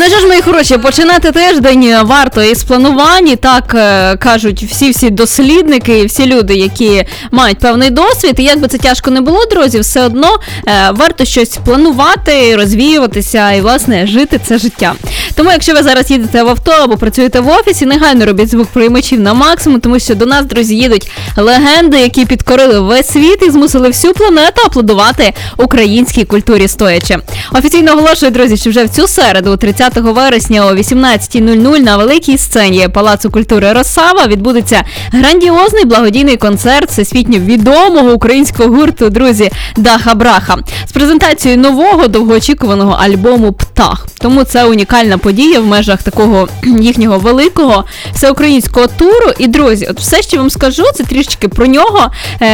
Ну що ж, мої хороші, починати тиждень варто із планувань, і так кажуть всі дослідники і всі люди, які мають певний досвід. І як би це тяжко не було, друзі, все одно варто щось планувати, розвіюватися і, власне, жити це життя. Тому, якщо ви зараз їдете в авто або працюєте в офісі, негайно робіть звук приймачів на максимум, тому що до нас, друзі, їдуть легенди, які підкорили весь світ і змусили всю планету аплодувати українській культурі стоячи. Офіційно оголошую, друзі, що вже в цю середу, 30 вересня о 18:00 на великій сцені Палацу культури «Росава» відбудеться грандіозний благодійний концерт всесвітньо відомого українського гурту, друзі, Даха Браха з презентацією нового довгоочікуваного альбому «Птах». Тому це унікальна подія в межах такого їхнього великого всеукраїнського туру. І, друзі, от все, що вам скажу, це трішечки про нього.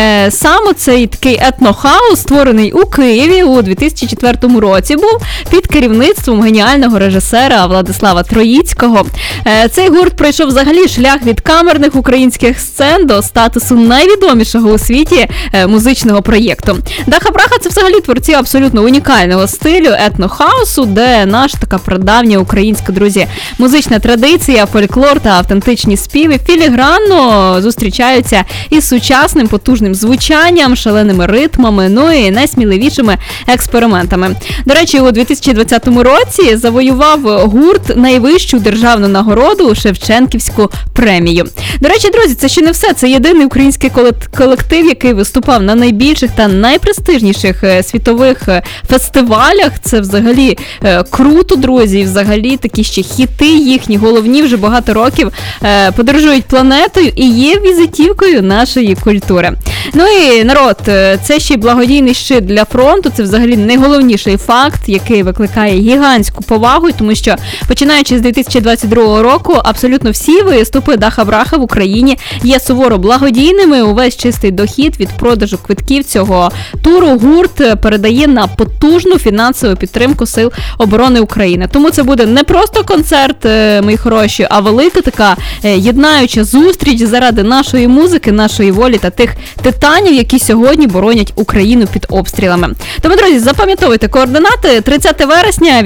Саме цей такий етнохаус, створений у Києві у 2004 році, був під керівництвом геніального режисера Владислава Троїцького. Цей гурт пройшов взагалі шлях від камерних українських сцен до статусу найвідомішого у світі музичного проєкту. Даха Браха – це взагалі творці абсолютно унікального стилю етнохаусу, де наша така прадавня українська, друзі, музична традиція, фольклор та автентичні співи філігранно зустрічаються із сучасним потужним звучанням, шаленими ритмами, ну і найсміливішими експериментами. До речі, у 2020 році завоював гурт найвищу державну нагороду Шевченківську премію. До речі, друзі, це ще не все. Це єдиний український колектив, який виступав на найбільших та найпрестижніших світових фестивалях. Це взагалі круто, друзі, і взагалі такі ще хіти їхні, головні вже багато років подорожують планетою і є візитівкою нашої культури. Ну і, народ, це ще й благодійний щит для фронту, це взагалі найголовніший факт, який викликає гігантську повагу, тому що, починаючи з 2022 року, абсолютно всі виступи Даха Браха в Україні є суворо благодійними. Увесь чистий дохід від продажу квитків цього туру гурт передає на потужну фінансову підтримку Сил оборони України. Тому це буде не просто концерт, мої хороші, а велика така єднаюча зустріч заради нашої музики, нашої волі та тих титанів, які сьогодні боронять Україну під обстрілами. Тому, друзі, запам'ятовуйте координати. 30 вересня,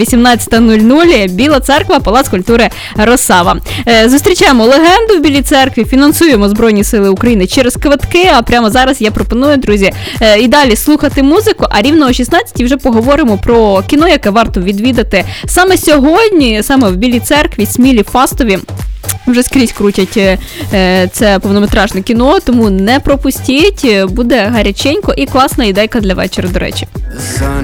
18:00, Біла Церква, Палац культури «Росава». Зустрічаємо легенду в Білій Церкві, фінансуємо Збройні Сили України через квитки, а прямо зараз я пропоную, друзі, і далі слухати музику, а рівно о 16 вже поговоримо про кіно, яке варто відвідати саме сьогодні, саме в Білій Церкві, Смілі, Фастові. Вже скрізь крутять це повнометражне кіно, тому не пропустіть, буде гаряченько і класна ідейка для вечора, до речі.